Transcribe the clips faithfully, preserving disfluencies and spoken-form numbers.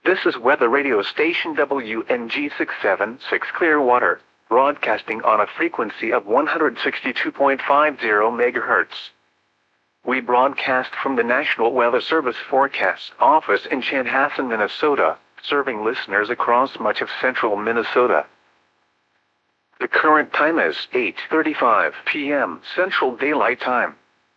This is weather radio station W N G six seven six Clearwater, broadcasting on a frequency of one hundred sixty-two point five zero megahertz. We broadcast from the National Weather Service Forecast Office in Chanhassen, Minnesota, serving listeners across much of central Minnesota. The current time is eight thirty-five p m Central Daylight Time.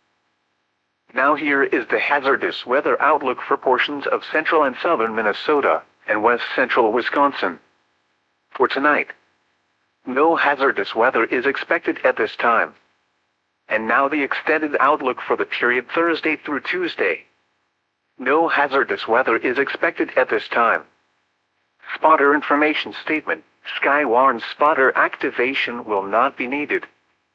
Now here is the hazardous weather outlook for portions of central and southern Minnesota and west central Wisconsin. For tonight, no hazardous weather is expected at this time. And now the extended outlook for the period Thursday through Tuesday. No hazardous weather is expected at this time. Spotter information statement: Skywarn spotter activation will not be needed.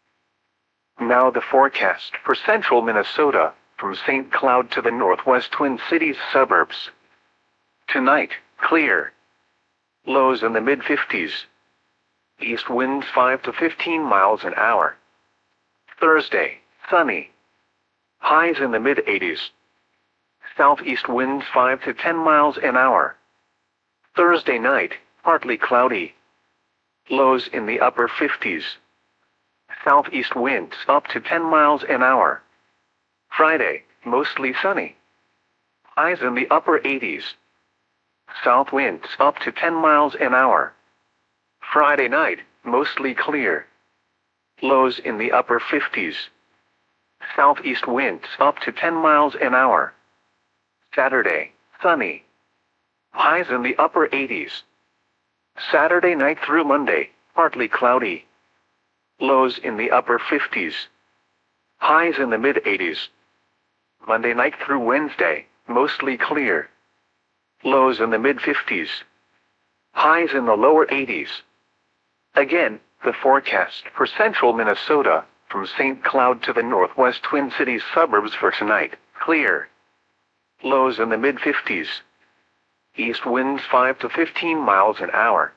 Now the forecast for central Minnesota, from Saint Cloud to the northwest Twin Cities suburbs. Tonight, clear. Lows in the mid fifties. East winds five to fifteen miles an hour. Thursday, sunny. Highs in the mid eighties. Southeast winds five to ten miles an hour. Thursday night, partly cloudy. Lows in the upper fifties. Southeast winds up to ten miles an hour. Friday, mostly sunny. Highs in the upper eighties. South winds up to ten miles an hour. Friday night, mostly clear. Lows in the upper fifties. Southeast winds up to ten miles an hour. Saturday, sunny. Highs in the upper eighties. Saturday night through Monday, partly cloudy. Lows in the upper fifties. Highs in the mid eighties. Monday night through Wednesday, mostly clear. Lows in the mid fifties. Highs in the lower eighties. Again, the forecast for central Minnesota, from Saint Cloud to the northwest Twin Cities suburbs for tonight, clear. Lows in the mid fifties. East winds five to fifteen miles an hour.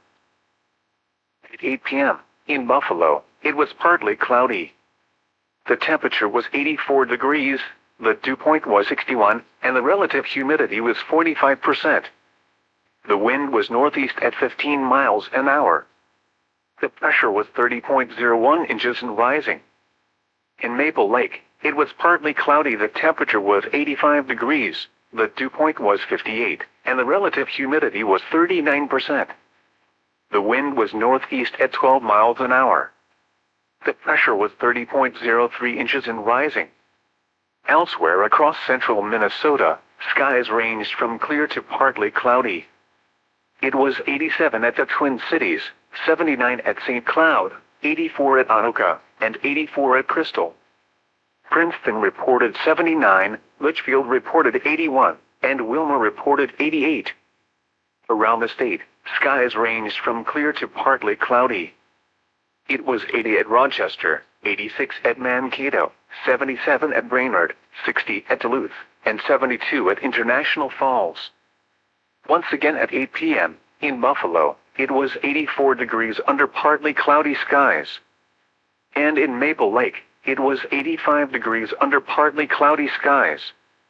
At eight p m, in Buffalo, it was partly cloudy. The temperature was eighty-four degrees, the dew point was sixty-one, and the relative humidity was forty-five percent. The wind was northeast at fifteen miles an hour. The pressure was thirty point zero one inches and rising. In Maple Lake, it was partly cloudy. The temperature was eighty-five degrees, the dew point was fifty-eight, and the relative humidity was thirty-nine percent. The wind was northeast at twelve miles an hour. The pressure was thirty point zero three inches and rising. Elsewhere across central Minnesota, skies ranged from clear to partly cloudy. It was eighty-seven at the Twin Cities, seventy-nine at Saint Cloud, eighty-four at Anoka, and eighty-four at Crystal. Princeton reported seventy-nine, Litchfield reported eighty-one, and Wilmer reported eighty-eight. Around the state, skies ranged from clear to partly cloudy. It was eighty at Rochester, eighty-six at Mankato, seventy-seven at Brainerd, sixty at Duluth, and seventy-two at International Falls. Once again at eight p m, in Buffalo, it was eighty-four degrees under partly cloudy skies. And in Maple Lake, it was eighty-five degrees under partly cloudy skies.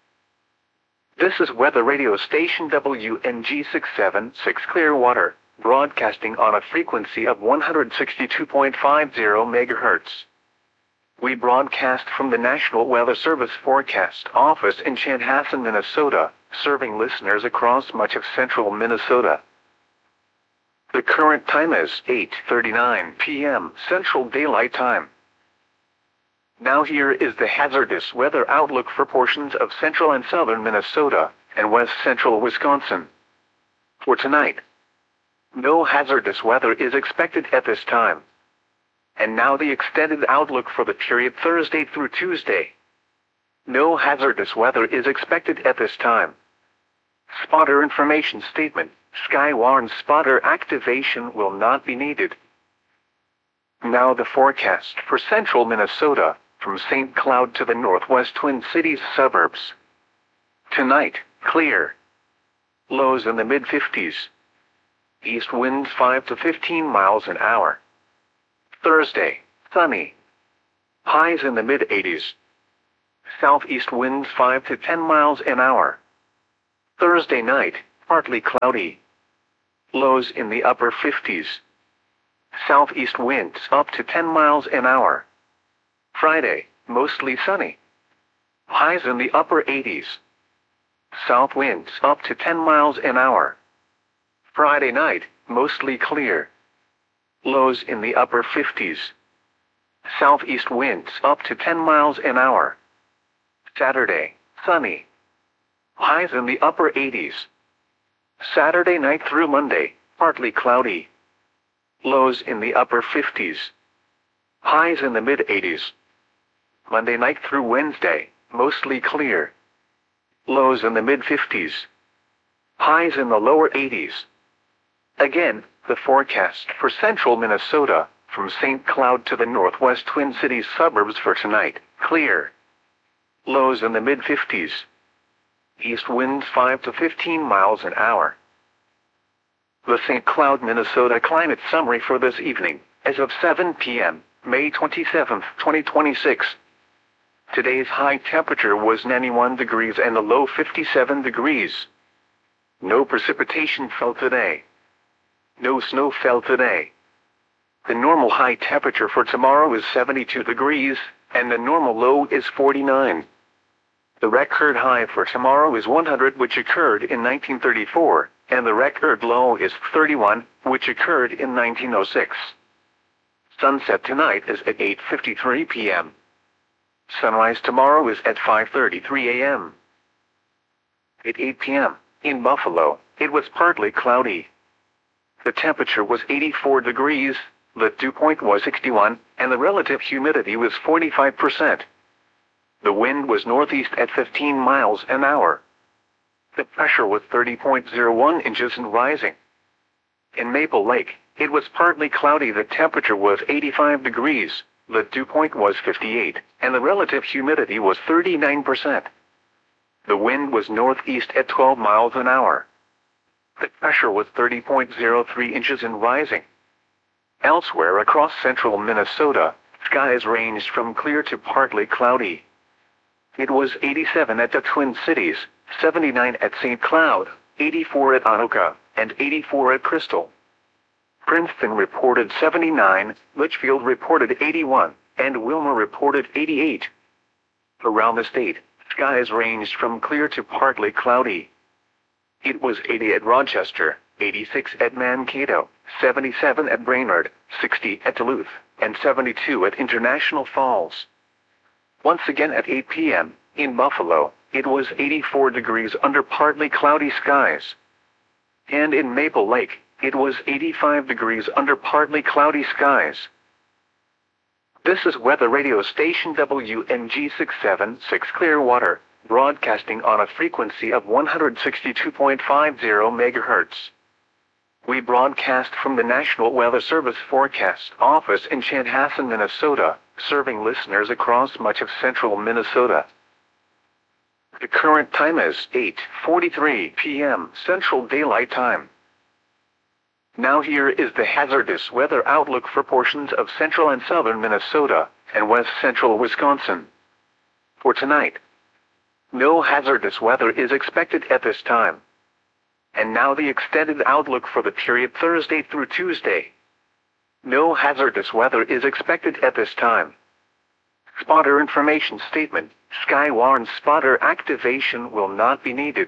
This is weather radio station W N G six seven six Clearwater, broadcasting on a frequency of one hundred sixty-two point five zero megahertz. We broadcast from the National Weather Service Forecast Office in Chanhassen, Minnesota, serving listeners across much of central Minnesota. The current time is eight thirty-nine p m Central Daylight Time. Now here is the hazardous weather outlook for portions of central and southern Minnesota and west central Wisconsin. For tonight, no hazardous weather is expected at this time. And now the extended outlook for the period Thursday through Tuesday. No hazardous weather is expected at this time. Spotter information statement: Skywarn spotter activation will not be needed. Now the forecast for central Minnesota, from Saint Cloud to the northwest Twin Cities suburbs. Tonight, clear. Lows in the mid fifties. East winds five to fifteen miles an hour. Thursday, sunny. Highs in the mid eighties. Southeast winds five to ten miles an hour. Thursday night, partly cloudy. Lows in the upper fifties. Southeast winds up to ten miles an hour. Friday, mostly sunny. Highs in the upper eighties. South winds up to ten miles an hour. Friday night, mostly clear. Lows in the upper fifties. Southeast winds up to ten miles an hour. Saturday, sunny. Highs in the upper eighties. Saturday night through Monday, partly cloudy. Lows in the upper fifties. Highs in the mid-eighties. Monday night through Wednesday, mostly clear. Lows in the mid-fifties. Highs in the lower eighties. Again, the forecast for central Minnesota, from Saint Cloud to the northwest Twin Cities suburbs for tonight, clear. Lows in the mid-fifties. East winds five to fifteen miles an hour. The Saint Cloud, Minnesota climate summary for this evening, as of seven p m, May twenty-seventh, twenty twenty-six. Today's high temperature was ninety-one degrees and the low fifty-seven degrees. No precipitation fell today. No snow fell today. The normal high temperature for tomorrow is seventy-two degrees, and the normal low is forty-nine. The record high for tomorrow is one hundred, which occurred in nineteen thirty-four, and the record low is thirty-one, which occurred in nineteen oh six. Sunset tonight is at eight fifty-three p m Sunrise tomorrow is at five thirty-three a m At eight p m, in Buffalo, it was partly cloudy. The temperature was eighty-four degrees, the dew point was sixty-one, and the relative humidity was forty-five percent. The wind was northeast at fifteen miles an hour. The pressure was thirty point zero one inches and rising. In Maple Lake, it was partly cloudy. The temperature was eighty-five degrees, the dew point was fifty-eight, and the relative humidity was thirty-nine percent. The wind was northeast at twelve miles an hour. The pressure was thirty point zero three inches and rising. Elsewhere across central Minnesota, skies ranged from clear to partly cloudy. It was eighty-seven at the Twin Cities, seventy-nine at Saint Cloud, eighty-four at Anoka, and eighty-four at Crystal. Princeton reported seventy-nine, Litchfield reported eighty-one, and Wilmer reported eighty-eight. Around the state, skies ranged from clear to partly cloudy. It was eighty at Rochester, eighty-six at Mankato, seventy-seven at Brainerd, sixty at Duluth, and seventy-two at International Falls. Once again at eight p m, in Buffalo, it was eighty-four degrees under partly cloudy skies. And in Maple Lake, it was eighty-five degrees under partly cloudy skies. This is weather radio station W N G six seven six Clearwater, broadcasting on a frequency of one hundred sixty-two point five zero megahertz. We broadcast from the National Weather Service Forecast Office in Chanhassen, Minnesota, serving listeners across much of central Minnesota. The current time is eight forty-three p m Central Daylight Time. Now here is the hazardous weather outlook for portions of central and southern Minnesota and west central Wisconsin. For tonight, no hazardous weather is expected at this time. And now the extended outlook for the period Thursday through Tuesday. No hazardous weather is expected at this time. Spotter information statement: Skywarn spotter activation will not be needed.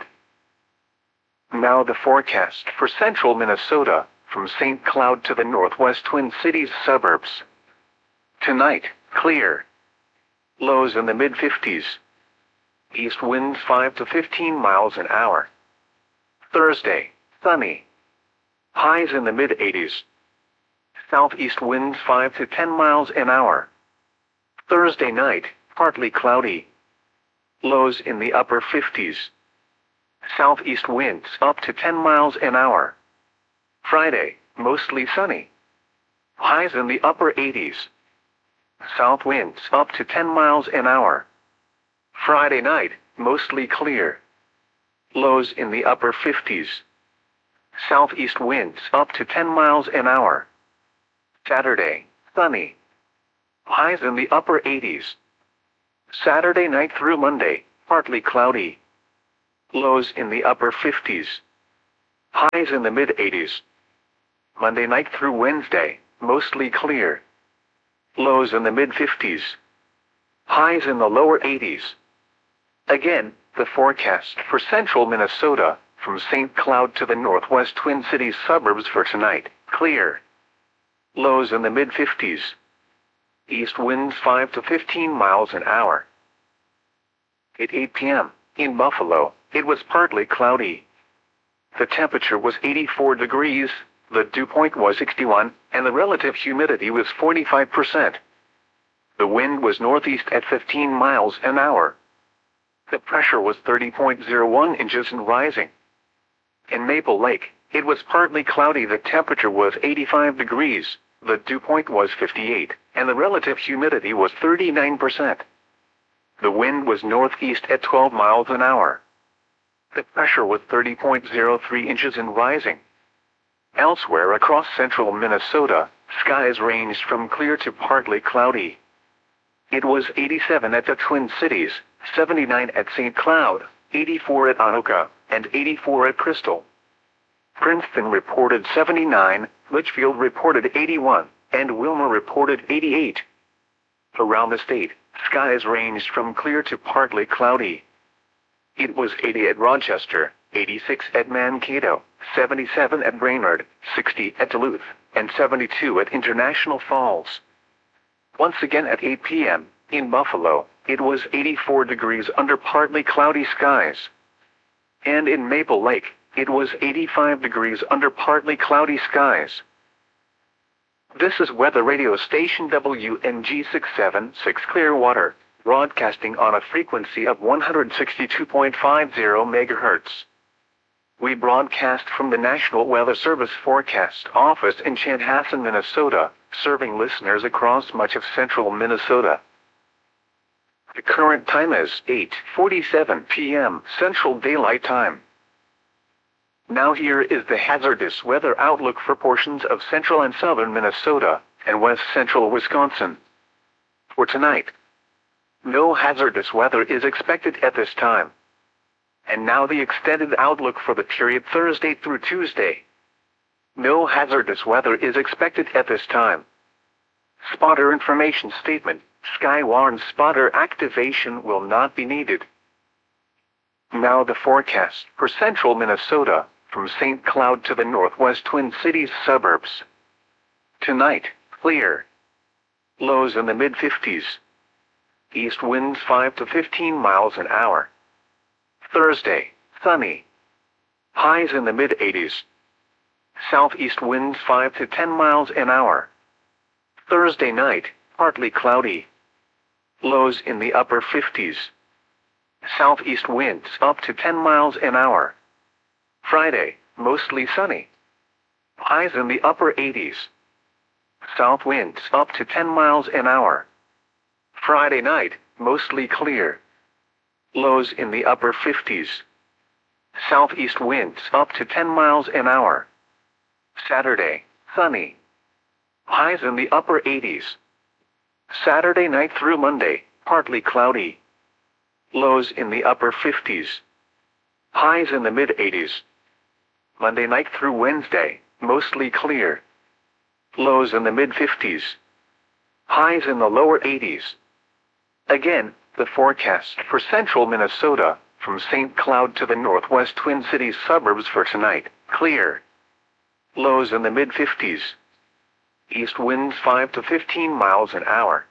Now the forecast for central Minnesota, from Saint Cloud to the northwest Twin Cities suburbs. Tonight, clear. Lows in the mid-fifties. East winds five to fifteen miles an hour. Thursday, sunny. Highs in the mid-eighties. Southeast winds five to ten miles an hour. Thursday night, partly cloudy. Lows in the upper fifties. Southeast winds up to ten miles an hour. Friday, mostly sunny. Highs in the upper eighties. South winds up to ten miles an hour. Friday night, mostly clear. Lows in the upper fifties. Southeast winds up to ten miles an hour. Saturday, sunny. Highs in the upper eighties. Saturday night through Monday, partly cloudy. Lows in the upper fifties. Highs in the mid eighties. Monday night through Wednesday, mostly clear. Lows in the mid fifties. Highs in the lower eighties. Again, the forecast for central Minnesota, from Saint Cloud to the northwest Twin Cities suburbs for tonight, clear. Lows in the mid fifties. East winds five to fifteen miles an hour. At eight p m, in Buffalo, it was partly cloudy. The temperature was eighty-four degrees, the dew point was sixty-one, and the relative humidity was forty-five percent. The wind was northeast at fifteen miles an hour. The pressure was thirty point zero one inches and rising. In Maple Lake, it was partly cloudy. The temperature was eighty-five degrees, the dew point was fifty-eight, and the relative humidity was thirty-nine percent. The wind was northeast at twelve miles an hour. The pressure was thirty point zero three inches and rising. Elsewhere across central Minnesota, skies ranged from clear to partly cloudy. It was eighty-seven at the Twin Cities, seventy-nine at Saint Cloud, eighty-four at Anoka, and eighty-four at Crystal. Princeton reported seventy-nine, Litchfield reported eighty-one, and Wilmer reported eighty-eight. Around the state, skies ranged from clear to partly cloudy. It was eighty at Rochester, eighty-six at Mankato, seventy-seven at Brainerd, sixty at Duluth, and seventy-two at International Falls. Once again at eight p m, in Buffalo, it was eighty-four degrees under partly cloudy skies. And in Maple Lake, it was eighty-five degrees under partly cloudy skies. This is weather radio station W N G six seven six Clearwater, broadcasting on a frequency of one hundred sixty-two point five zero megahertz. We broadcast from the National Weather Service Forecast Office in Chanhassen, Minnesota, serving listeners across much of central Minnesota. The current time is eight forty-seven p m Central Daylight Time. Now here is the hazardous weather outlook for portions of central and southern Minnesota and west central Wisconsin. For tonight, no hazardous weather is expected at this time. And now the extended outlook for the period Thursday through Tuesday. No hazardous weather is expected at this time. Spotter information statement: Skywarn spotter activation will not be needed. Now the forecast for central Minnesota, from Saint Cloud to the northwest Twin Cities suburbs. Tonight, clear. Lows in the mid fifties. East winds five to fifteen miles an hour. Thursday, sunny. Highs in the mid eighties. Southeast winds five to ten miles an hour. Thursday night, partly cloudy. Lows in the upper fifties. Southeast winds up to ten miles an hour. Friday, mostly sunny. Highs in the upper eighties. South winds up to ten miles an hour. Friday night, mostly clear. Lows in the upper fifties. Southeast winds up to ten miles an hour. Saturday, sunny. Highs in the upper eighties. Saturday night through Monday, partly cloudy. Lows in the upper fifties. Highs in the mid eighties. Monday night through Wednesday, mostly clear. Lows in the mid fifties. Highs in the lower eighties. Again, the forecast for central Minnesota, from Saint Cloud to the northwest Twin Cities suburbs for tonight, clear. Lows in the mid fifties. East winds five to fifteen miles an hour.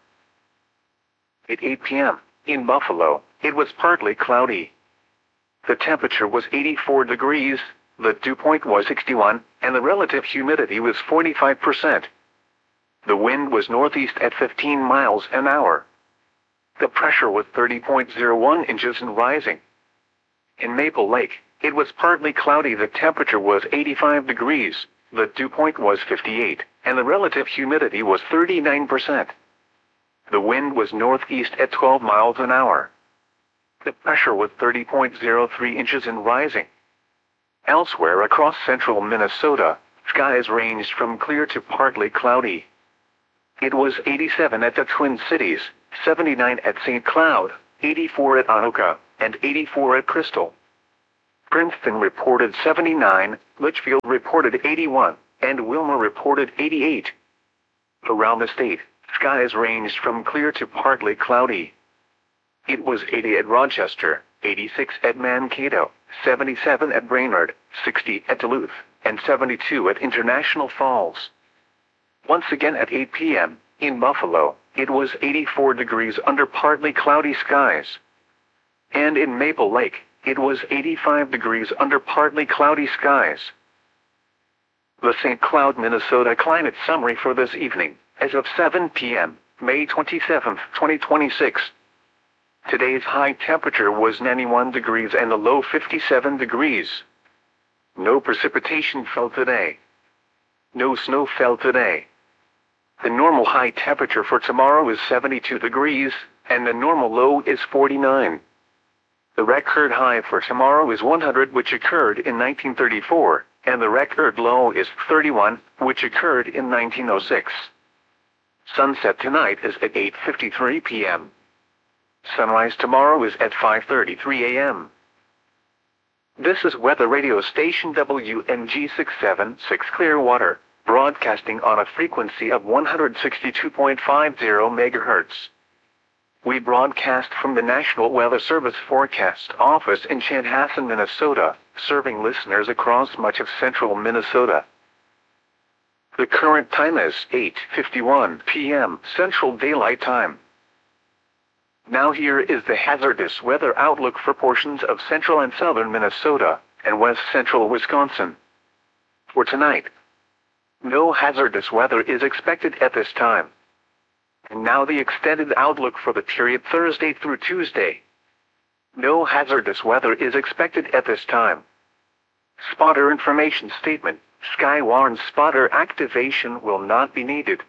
At eight p m, in Buffalo, it was partly cloudy. The temperature was eighty-four degrees, the dew point was sixty-one, and the relative humidity was forty-five percent. The wind was northeast at fifteen miles an hour. The pressure was thirty point zero one inches and rising. In Maple Lake, it was partly cloudy. The temperature was eighty-five degrees, the dew point was fifty-eight, and the relative humidity was thirty-nine percent. The wind was northeast at twelve miles an hour. The pressure was thirty point zero three inches and rising. Elsewhere across central Minnesota, skies ranged from clear to partly cloudy. It was eighty-seven at the Twin Cities, seventy-nine at Saint Cloud, eighty-four at Anoka, and eighty-four at Crystal. Princeton reported seventy-nine, Litchfield reported eighty-one, and Wilmer reported eighty-eight. Around the state, skies ranged from clear to partly cloudy. It was eighty at Rochester, eighty-six at Mankato, seventy-seven at Brainerd, sixty at Duluth, and seventy-two at International Falls. Once again at eight p m, in Buffalo, it was eighty-four degrees under partly cloudy skies. And in Maple Lake, it was eighty-five degrees under partly cloudy skies. The Saint Cloud, Minnesota climate summary for this evening, as of seven p m, May twenty-seventh, twenty twenty-six. Today's high temperature was ninety-one degrees and the low fifty-seven degrees. No precipitation fell today. No snow fell today. The normal high temperature for tomorrow is seventy-two degrees, and the normal low is forty-nine. The record high for tomorrow is one hundred, which occurred in nineteen thirty-four, and the record low is thirty-one, which occurred in nineteen oh six. Sunset tonight is at eight fifty-three p m Sunrise tomorrow is at five thirty-three a m This is weather radio station W N G six seven six Clearwater, broadcasting on a frequency of one hundred sixty-two point five zero megahertz. We broadcast from the National Weather Service Forecast Office in Chanhassen, Minnesota, serving listeners across much of central Minnesota. The current time is eight fifty-one p m Central Daylight Time. Now here is the hazardous weather outlook for portions of central and southern Minnesota and west central Wisconsin. For tonight, no hazardous weather is expected at this time. And now the extended outlook for the period Thursday through Tuesday. No hazardous weather is expected at this time. Spotter information statement: Sky warns spotter activation will not be needed.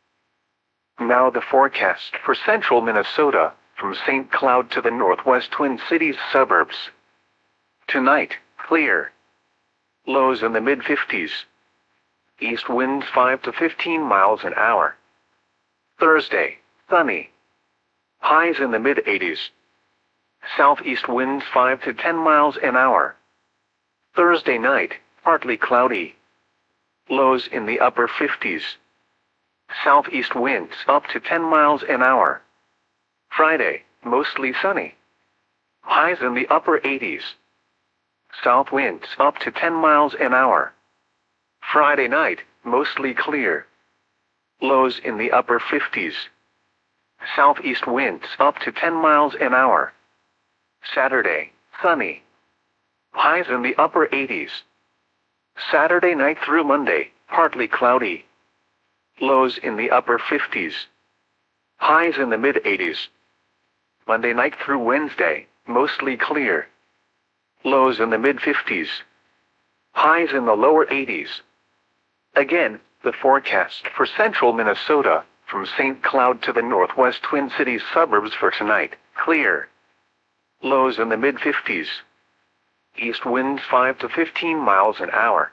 Now the forecast for central Minnesota, from Saint Cloud to the northwest Twin Cities suburbs. Tonight, clear. Lows in the mid fifties. East winds five to fifteen miles an hour. Thursday, sunny. Highs in the mid eighties. Southeast winds five to ten miles an hour. Thursday night, partly cloudy. Lows in the upper fifties. Southeast winds up to ten miles an hour. Friday, mostly sunny. Highs in the upper eighties. South winds up to ten miles an hour. Friday night, mostly clear. Lows in the upper fifties. Southeast winds up to ten miles an hour. Saturday, sunny. Highs in the upper eighties. Saturday night through Monday, partly cloudy. Lows in the upper fifties. Highs in the mid eighties. Monday night through Wednesday, mostly clear. Lows in the mid fifties. Highs in the lower eighties. Again, the forecast for central Minnesota, from Saint Cloud to the northwest Twin Cities suburbs for tonight: clear. Lows in the mid fifties. East winds five to fifteen miles an hour.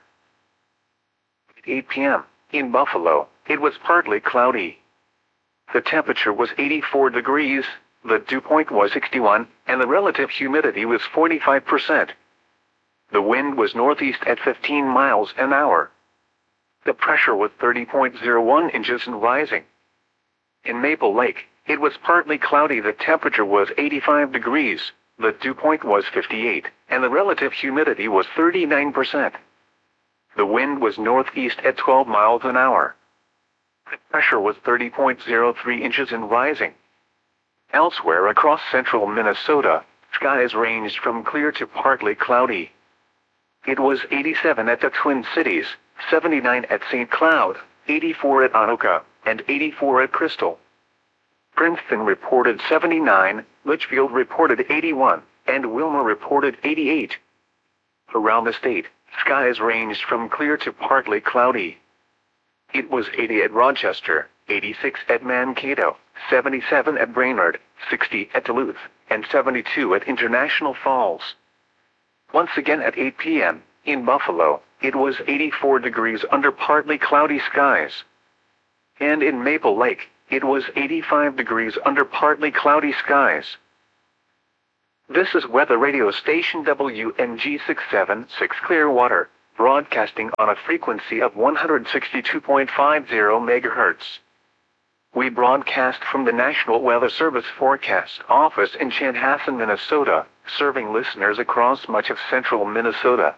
At eight p m, in Buffalo, it was partly cloudy. The temperature was eighty-four degrees, the dew point was sixty-one, and the relative humidity was forty-five percent. The wind was northeast at fifteen miles an hour. The pressure was thirty point zero one inches and rising. In Maple Lake, it was partly cloudy. The temperature was eighty-five degrees, the dew point was fifty-eight, and the relative humidity was thirty-nine percent. The wind was northeast at twelve miles an hour. The pressure was thirty point zero three inches and rising. Elsewhere across central Minnesota, skies ranged from clear to partly cloudy. It was eighty-seven at the Twin Cities, seventy-nine at Saint Cloud, eighty-four at Anoka, and eighty-four at Crystal. Princeton reported seventy-nine, Litchfield reported eighty-one, and Wilmer reported eighty-eight. Around the state, skies ranged from clear to partly cloudy. It was eighty at Rochester, eighty-six at Mankato, seventy-seven at Brainerd, sixty at Duluth, and seventy-two at International Falls. Once again at eight p m, in Buffalo, it was eighty-four degrees under partly cloudy skies. And in Maple Lake, it was eighty-five degrees under partly cloudy skies. This is weather radio station W N G six seven six Clearwater, broadcasting on a frequency of one hundred sixty-two point five zero megahertz. We broadcast from the National Weather Service Forecast Office in Chanhassen, Minnesota, serving listeners across much of central Minnesota.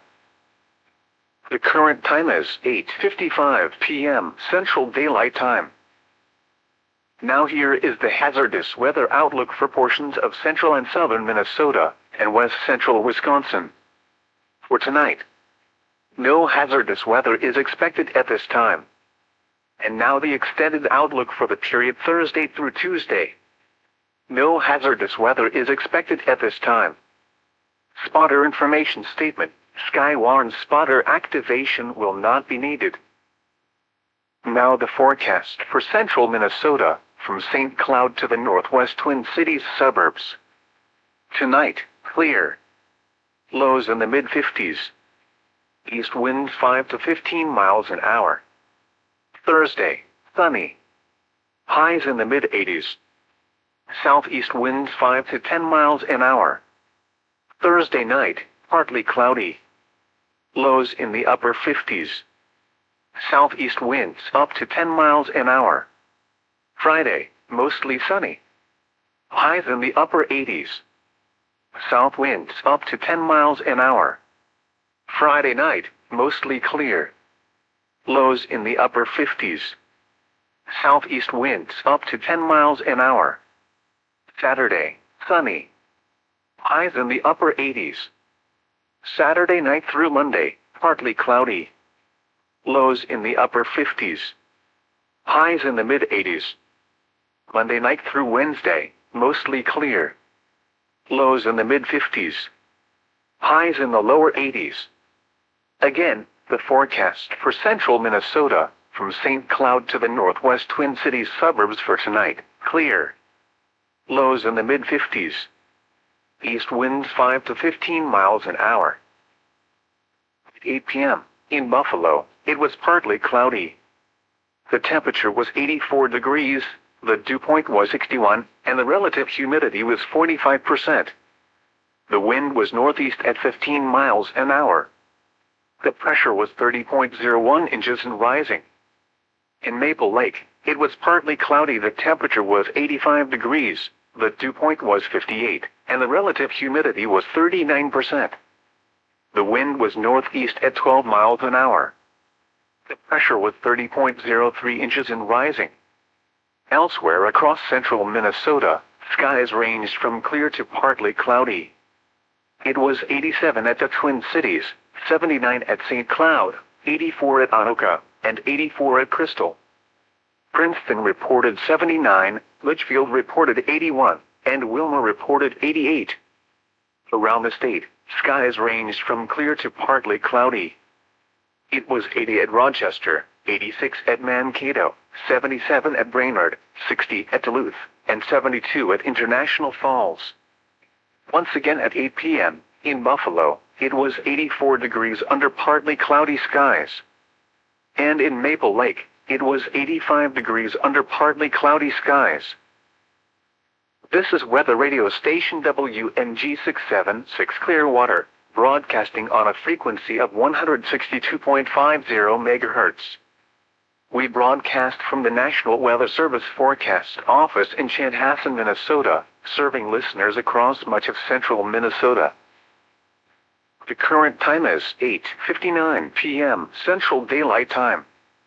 The current time is eight fifty-five p m Central Daylight Time. Now here is the hazardous weather outlook for portions of central and southern Minnesota and west central Wisconsin. For tonight, no hazardous weather is expected at this time. And now the extended outlook for the period Thursday through Tuesday. No hazardous weather is expected at this time. Spotter information statement. Skywarn spotter activation will not be needed. Now the forecast for central Minnesota, from Saint Cloud to the northwest Twin Cities suburbs. Tonight, clear. Lows in the mid fifties. East winds five to fifteen miles an hour. Thursday, sunny. Highs in the mid eighties. Southeast winds five to ten miles an hour. Thursday night, partly cloudy. Lows in the upper fifties. Southeast winds up to ten miles an hour. Friday, mostly sunny. Highs in the upper eighties. South winds up to ten miles an hour. Friday night, mostly clear. Lows in the upper fifties. Southeast winds up to ten miles an hour. Saturday, sunny. Highs in the upper eighties. Saturday night through Monday, partly cloudy. Lows in the upper fifties. Highs in the mid eighties. Monday night through Wednesday, mostly clear. Lows in the mid fifties. Highs in the lower eighties. Again, the forecast for central Minnesota, from Saint Cloud to the northwest Twin Cities suburbs for tonight, clear. Lows in the mid fifties. East winds five to fifteen miles an hour. At eight p m, in Buffalo, it was partly cloudy. The temperature was eighty-four degrees, the dew point was sixty-one, and the relative humidity was forty-five percent. The wind was northeast at fifteen miles an hour. The pressure was thirty point zero one inches and rising. In Maple Lake, it was partly cloudy. The temperature was eighty-five degrees, the dew point was fifty-eight, and the relative humidity was thirty-nine percent. The wind was northeast at twelve miles an hour. The pressure was thirty point zero three inches and rising. Elsewhere across central Minnesota, skies ranged from clear to partly cloudy. It was eighty-seven at the Twin Cities, seventy-nine at Saint Cloud, eighty-four at Anoka, and eighty-four at Crystal. Princeton reported seventy-nine, Litchfield reported eighty-one, and Wilma reported eighty-eight. Around the state, skies ranged from clear to partly cloudy. It was eighty at Rochester, eighty-six at Mankato, seventy-seven at Brainerd, sixty at Duluth, and seventy-two at International Falls. Once again at eight p m, in Buffalo, it was eighty-four degrees under partly cloudy skies. And in Maple Lake, it was eighty-five degrees under partly cloudy skies. This is weather radio station W N G six seven six Clearwater, broadcasting on a frequency of one hundred sixty-two point five zero megahertz. We broadcast from the National Weather Service Forecast Office in Chanhassen, Minnesota, serving listeners across much of central Minnesota. The current time is eight fifty-nine p m Central Daylight Time.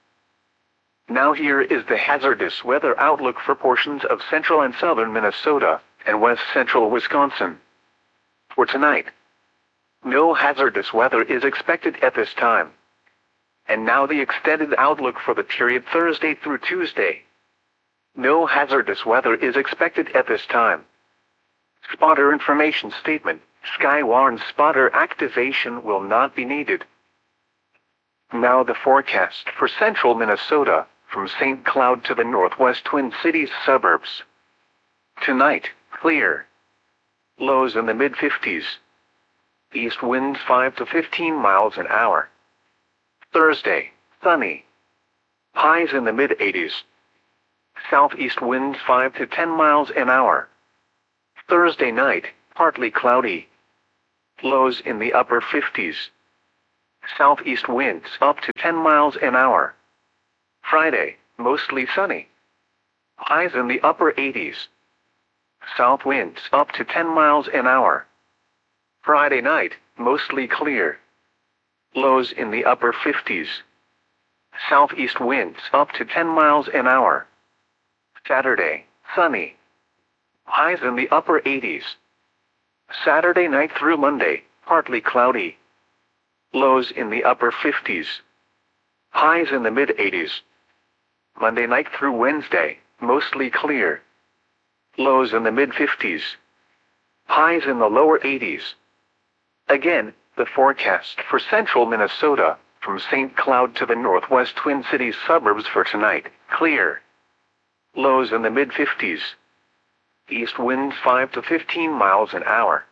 Now here is the hazardous weather outlook for portions of central and southern Minnesota and west central Wisconsin. For tonight, no hazardous weather is expected at this time. And now the extended outlook for the period Thursday through Tuesday. No hazardous weather is expected at this time. Spotter information statement. Skywarn spotter activation will not be needed. Now the forecast for central Minnesota, from Saint Cloud to the northwest Twin Cities suburbs. Tonight, clear. Lows in the mid fifties. East winds five to fifteen miles an hour. Thursday, sunny. Highs in the mid eighties. Southeast winds five to ten miles an hour. Thursday night, partly cloudy. Lows in the upper fifties. Southeast winds up to ten miles an hour. Friday, mostly sunny. Highs in the upper eighties. South winds up to ten miles an hour. Friday night, mostly clear. Lows in the upper fifties. Southeast winds up to ten miles an hour. Saturday, sunny. Highs in the upper eighties. Saturday night through Monday, partly cloudy. Lows in the upper fifties. Highs in the mid eighties. Monday night through Wednesday, mostly clear. Lows in the mid fifties. Highs in the lower eighties. Again, the forecast for central Minnesota, from Saint Cloud to the northwest Twin Cities suburbs for tonight, clear. Lows in the mid fifties. East winds five to fifteen miles an hour.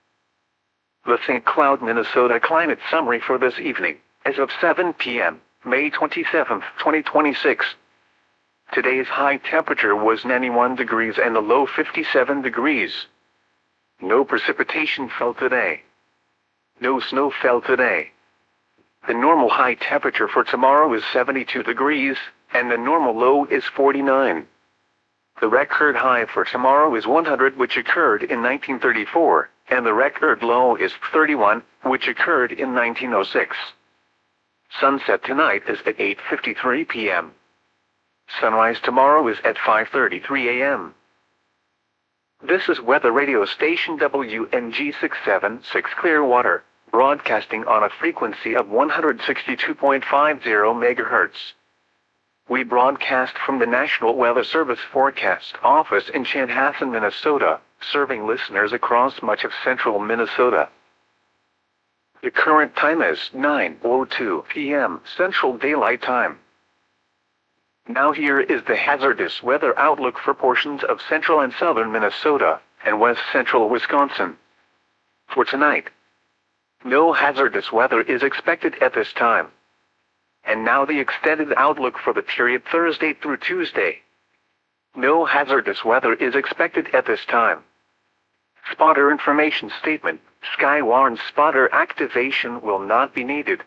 The Saint Cloud, Minnesota climate summary for this evening, as of seven p m, May twenty-seventh, twenty twenty-six. Today's high temperature was ninety-one degrees and the low fifty-seven degrees. No precipitation fell today. No snow fell today. The normal high temperature for tomorrow is seventy-two degrees, and the normal low is forty-nine. The record high for tomorrow is one hundred, which occurred in nineteen thirty-four, and the record low is thirty-one, which occurred in nineteen oh six. Sunset tonight is at eight fifty-three p m Sunrise tomorrow is at five thirty-three a m This is weather radio station W N G six seven six Clearwater, broadcasting on a frequency of one hundred sixty-two point five zero megahertz. We broadcast from the National Weather Service Forecast Office in Chanhassen, Minnesota, serving listeners across much of central Minnesota. The current time is nine oh two p m Central Daylight Time. Now here is the hazardous weather outlook for portions of central and southern Minnesota and west central Wisconsin. For tonight, no hazardous weather is expected at this time. And now the extended outlook for the period Thursday through Tuesday. No hazardous weather is expected at this time. Spotter information statement: Skywarn spotter activation will not be needed.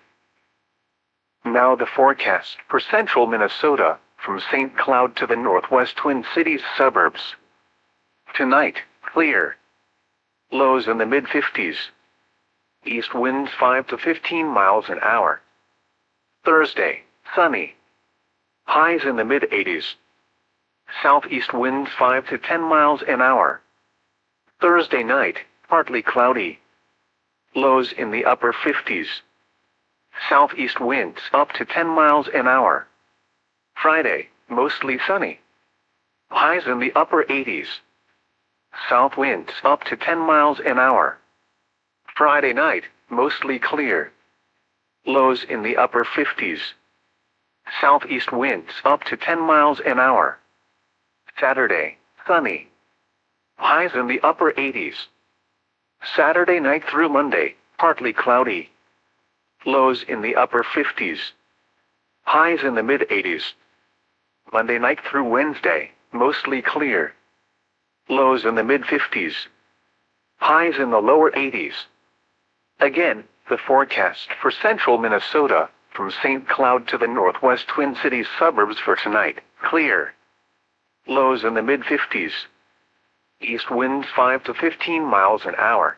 Now the forecast for central Minnesota, from Saint Cloud to the northwest Twin Cities suburbs. Tonight, clear. Lows in the mid fifties. East winds five to fifteen miles an hour. Thursday, sunny. Highs in the mid eighties. Southeast winds five to ten miles an hour. Thursday night, partly cloudy. Lows in the upper fifties. Southeast winds up to ten miles an hour. Friday, mostly sunny. Highs in the upper eighties. South winds up to ten miles an hour. Friday night, mostly clear. Lows in the upper fifties. Southeast winds up to ten miles an hour. Saturday, sunny. Highs in the upper eighties. Saturday night through Monday, partly cloudy. Lows in the upper fifties. Highs in the mid eighties. Monday night through Wednesday, mostly clear. Lows in the mid fifties. Highs in the lower eighties. Again, the forecast for central Minnesota, from Saint Cloud to the northwest Twin Cities suburbs for tonight, clear. Lows in the mid fifties. East winds five to fifteen miles an hour.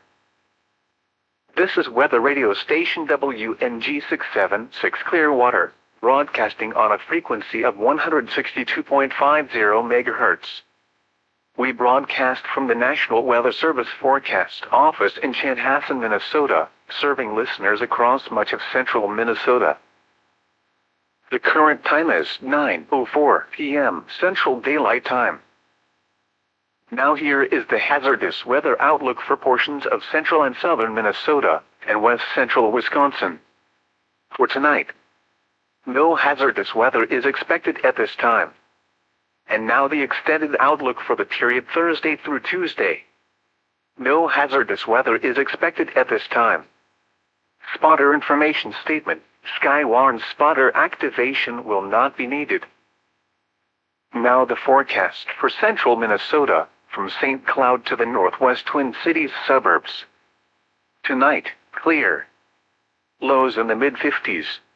This is weather radio station W N G six seven six Clearwater, broadcasting on a frequency of one hundred sixty-two point five zero megahertz. We broadcast from the National Weather Service Forecast Office in Chanhassen, Minnesota, serving listeners across much of central Minnesota. The current time is nine oh four p m Central Daylight Time. Now here is the hazardous weather outlook for portions of central and southern Minnesota and west central Wisconsin. For tonight, no hazardous weather is expected at this time. And now the extended outlook for the period Thursday through Tuesday. No hazardous weather is expected at this time. Spotter information statement: Skywarn spotter activation will not be needed. Now the forecast for central Minnesota, from Saint Cloud to the northwest Twin Cities suburbs. Tonight, clear. Lows in the mid fifties.